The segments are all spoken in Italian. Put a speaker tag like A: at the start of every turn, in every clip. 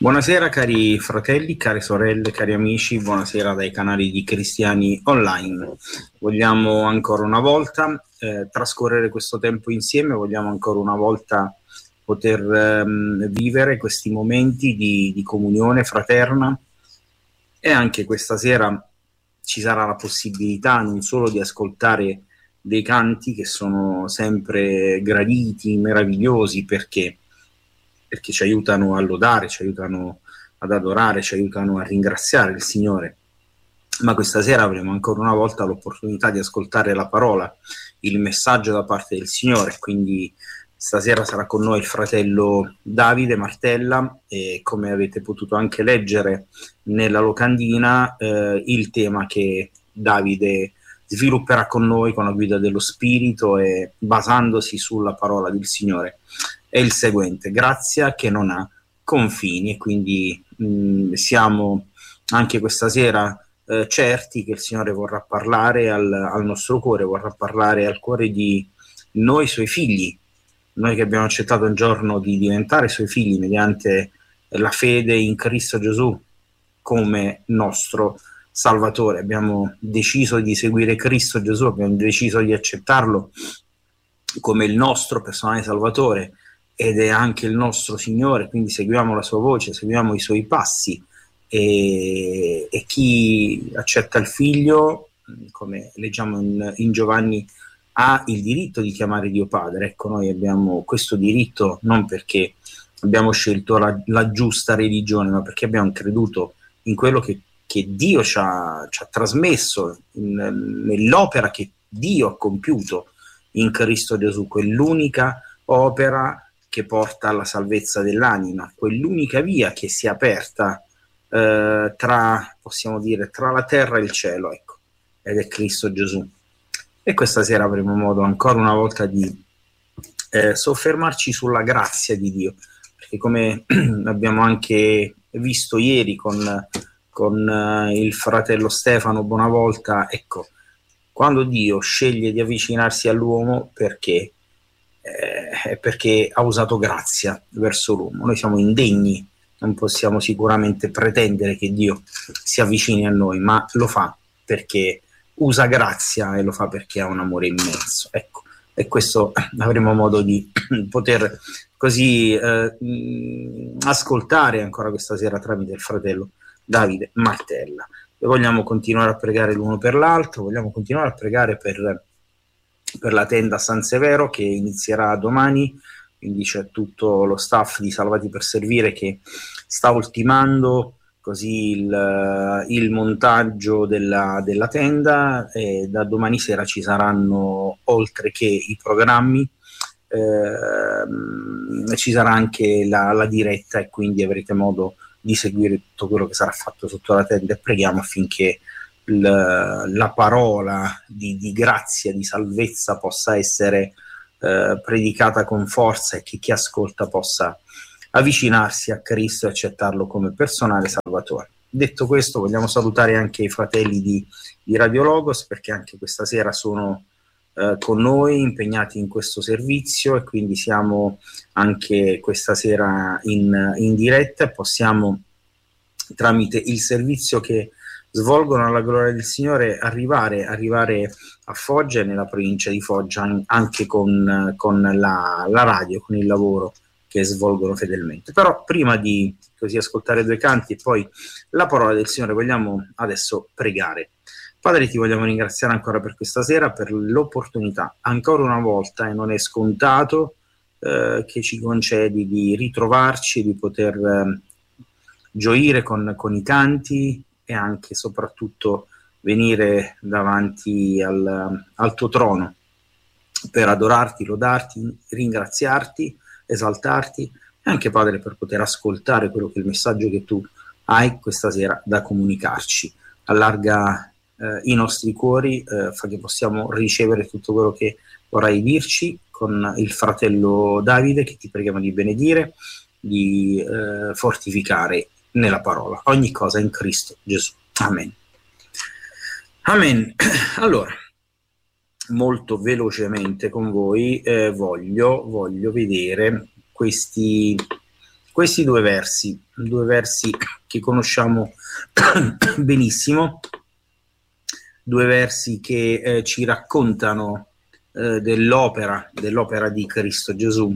A: Buonasera cari fratelli, care sorelle, cari amici, buonasera dai canali di Cristiani Online. Vogliamo ancora una volta trascorrere questo tempo insieme, vogliamo ancora una volta poter vivere questi momenti di comunione fraterna, e anche questa sera ci sarà la possibilità non solo di ascoltare dei canti che sono sempre graditi, meravigliosi, perché ci aiutano a lodare, ci aiutano ad adorare, ci aiutano a ringraziare il Signore. Ma questa sera avremo ancora una volta l'opportunità di ascoltare la parola, il messaggio da parte del Signore. Quindi stasera sarà con noi il fratello Davide Martella, e come avete potuto anche leggere nella locandina, il tema che Davide svilupperà con noi con la guida dello Spirito e basandosi sulla parola del Signore è il seguente: grazia che non ha confini. E quindi siamo anche questa sera certi che il Signore vorrà parlare al nostro cuore, vorrà parlare al cuore di noi suoi figli, noi che abbiamo accettato un giorno di diventare suoi figli mediante la fede in Cristo Gesù come nostro Salvatore. Abbiamo deciso di seguire Cristo Gesù, abbiamo deciso di accettarlo come il nostro personale Salvatore ed è anche il nostro Signore, quindi seguiamo la sua voce, seguiamo i suoi passi, e chi accetta il Figlio, come leggiamo in Giovanni, ha il diritto di chiamare Dio Padre. Ecco, noi abbiamo questo diritto non perché abbiamo scelto la giusta religione, ma perché abbiamo creduto in quello che Dio ci ha trasmesso, nell'opera che Dio ha compiuto in Cristo Gesù, quell'unica opera che porta alla salvezza dell'anima, quell'unica via che si è aperta possiamo dire, tra la terra e il cielo, ecco, ed è Cristo Gesù. E questa sera avremo modo ancora una volta di soffermarci sulla grazia di Dio, perché come abbiamo anche visto ieri con il fratello Stefano Bonavolta, ecco, quando Dio sceglie di avvicinarsi all'uomo, perché ha usato grazia verso l'uomo. Noi siamo indegni, non possiamo sicuramente pretendere che Dio si avvicini a noi, ma lo fa perché usa grazia e lo fa perché ha un amore immenso. Ecco, e questo avremo modo di poter così ascoltare ancora questa sera tramite il fratello Davide Martella. E vogliamo continuare a pregare l'uno per l'altro, vogliamo continuare a pregare per la tenda San Severo che inizierà domani. Quindi c'è tutto lo staff di Salvati per Servire che sta ultimando così il montaggio della tenda, e da domani sera ci saranno, oltre che i programmi, ci sarà anche la diretta, e quindi avrete modo di seguire tutto quello che sarà fatto sotto la tenda, e preghiamo affinché la parola di grazia, di salvezza possa essere predicata con forza, e che chi ascolta possa avvicinarsi a Cristo e accettarlo come personale Salvatore. Detto questo, vogliamo salutare anche i fratelli di Radio Logos, perché anche questa sera sono con noi impegnati in questo servizio, e quindi siamo anche questa sera in diretta, e possiamo, tramite il servizio che svolgono alla gloria del Signore, arrivare a Foggia, nella provincia di Foggia, anche con la radio, con il lavoro che svolgono fedelmente. Però prima di così ascoltare due canti e poi la parola del Signore, vogliamo adesso pregare. Padre, ti vogliamo ringraziare ancora per questa sera, per l'opportunità, ancora una volta, e non è scontato, che ci concedi di ritrovarci, di poter gioire con i canti, e anche e soprattutto venire davanti al tuo trono per adorarti, lodarti, ringraziarti, esaltarti, e anche, Padre, per poter ascoltare quello che è il messaggio che tu hai questa sera da comunicarci. Allarga i nostri cuori, fa che possiamo ricevere tutto quello che vorrai dirci con il fratello Davide, che ti preghiamo di benedire, di fortificare nella parola ogni cosa in Cristo Gesù. Amen. Amen. Allora, molto velocemente con voi voglio vedere questi questi due versi che conosciamo benissimo, due versi che ci raccontano dell'opera di Cristo Gesù,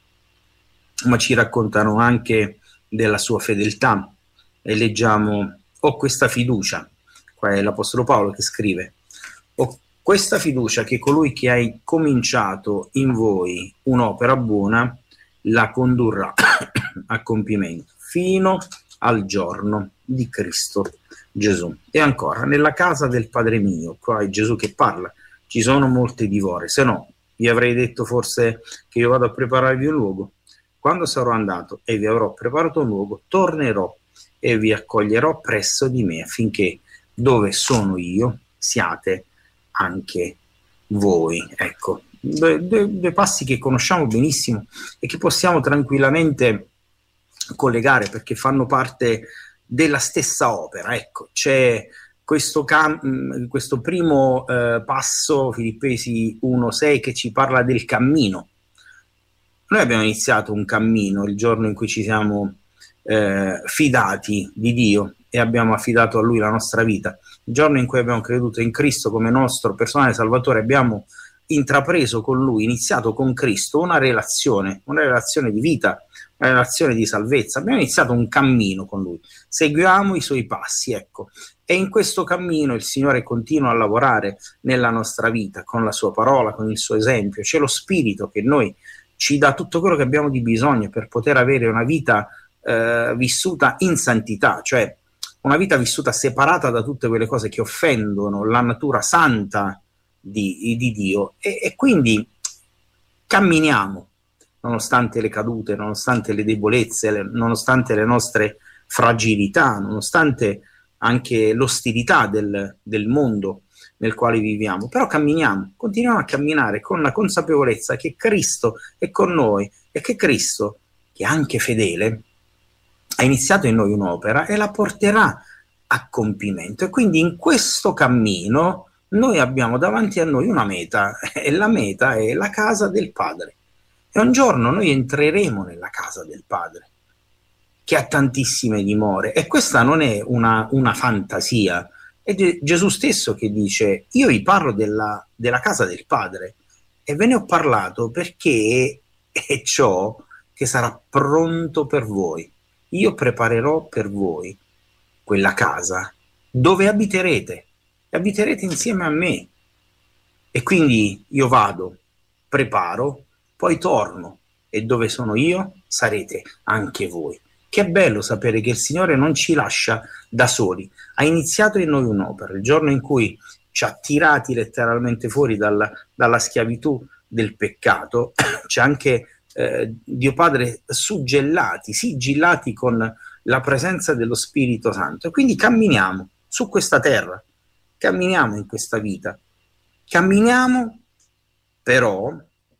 A: ma ci raccontano anche della sua fedeltà. E leggiamo: ho questa fiducia, qua è l'Apostolo Paolo che scrive, ho questa fiducia che colui che ha cominciato in voi un'opera buona la condurrà a compimento fino al giorno di Cristo Gesù. E ancora, nella casa del Padre mio, qua è Gesù che parla, ci sono molte dimore, se no vi avrei detto forse che io vado a prepararvi un luogo. Quando sarò andato e vi avrò preparato un luogo, tornerò e vi accoglierò presso di me, affinché dove sono io siate anche voi. Ecco, due passi che conosciamo benissimo e che possiamo tranquillamente collegare, perché fanno parte della stessa opera. Ecco, c'è questo primo passo, Filippesi 1,6, che ci parla del cammino. Noi abbiamo iniziato un cammino il giorno in cui ci siamo fidati di Dio e abbiamo affidato a Lui la nostra vita. Il giorno in cui abbiamo creduto in Cristo come nostro personale Salvatore, abbiamo intrapreso con Lui, iniziato con Cristo una relazione di vita, una relazione di salvezza. Abbiamo iniziato un cammino con Lui, seguiamo i Suoi passi, ecco. E in questo cammino il Signore continua a lavorare nella nostra vita, con la Sua parola, con il Suo esempio. C'è lo Spirito che noi ci dà tutto quello che abbiamo di bisogno per poter avere una vita vissuta in santità, cioè una vita vissuta separata da tutte quelle cose che offendono la natura santa di Dio, e quindi camminiamo nonostante le cadute, nonostante le debolezze, nonostante le nostre fragilità, nonostante anche l'ostilità del mondo nel quale viviamo, però camminiamo, continuiamo a camminare con la consapevolezza che Cristo è con noi e che Cristo, che è anche fedele, ha iniziato in noi un'opera e la porterà a compimento. E quindi in questo cammino noi abbiamo davanti a noi una meta, e la meta è la casa del Padre. E un giorno noi entreremo nella casa del Padre, che ha tantissime dimore, e questa non è una fantasia. È Gesù stesso che dice: io vi parlo della casa del Padre, e ve ne ho parlato perché è ciò che sarà pronto per voi. Io preparerò per voi quella casa dove abiterete, e abiterete insieme a me. E quindi io vado, preparo, poi torno, e dove sono io sarete anche voi. Che bello sapere che il Signore non ci lascia da soli. Ha iniziato in noi un'opera. Il giorno in cui ci ha tirati letteralmente fuori dalla schiavitù del peccato, c'è anche Dio Padre sigillati con la presenza dello Spirito Santo. E quindi camminiamo su questa terra, camminiamo in questa vita, camminiamo però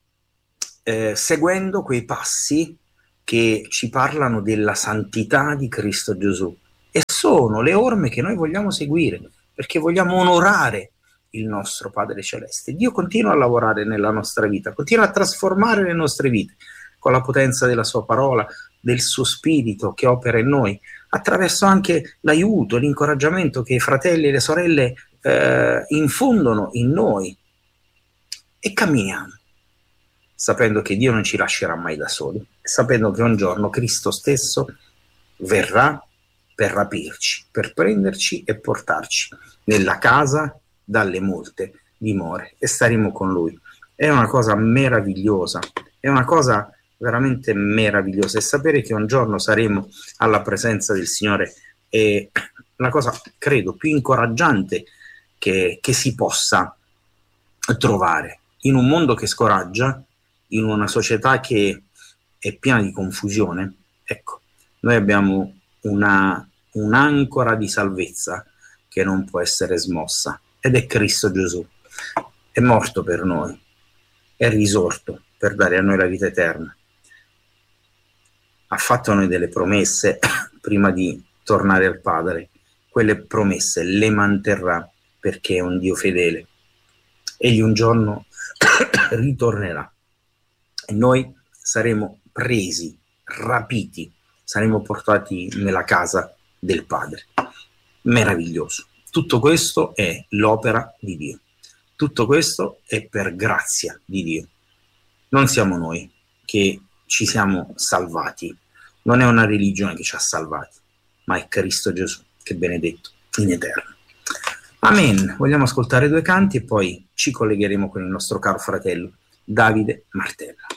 A: seguendo quei passi che ci parlano della santità di Cristo Gesù, e sono le orme che noi vogliamo seguire, perché vogliamo onorare il nostro Padre Celeste. Dio continua a lavorare nella nostra vita, continua a trasformare le nostre vite con la potenza della Sua parola, del Suo Spirito che opera in noi, attraverso anche l'aiuto, l'incoraggiamento che i fratelli e le sorelle infondono in noi, e camminiamo, sapendo che Dio non ci lascerà mai da soli, sapendo che un giorno Cristo stesso verrà per rapirci, per prenderci e portarci nella casa dalle molte dimore, e staremo con Lui. È una cosa meravigliosa, è una cosa veramente meravigliosa, e sapere che un giorno saremo alla presenza del Signore è la cosa, credo, più incoraggiante che si possa trovare in un mondo che scoraggia, in una società che è piena di confusione. Ecco, noi abbiamo un'ancora di salvezza che non può essere smossa, ed è Cristo Gesù. È morto per noi, è risorto per dare a noi la vita eterna. Ha fatto a noi delle promesse prima di tornare al Padre. Quelle promesse le manterrà, perché è un Dio fedele. Egli un giorno ritornerà e noi saremo presi, rapiti saremo portati nella casa del Padre. Meraviglioso. Tutto questo è l'opera di Dio. Tutto questo è per grazia di Dio. Non siamo noi che ci siamo salvati, non è una religione che ci ha salvati, ma è Cristo Gesù, che è benedetto in eterno. Amen. Vogliamo ascoltare 2 canti e poi ci collegheremo con il nostro caro fratello Davide Martella.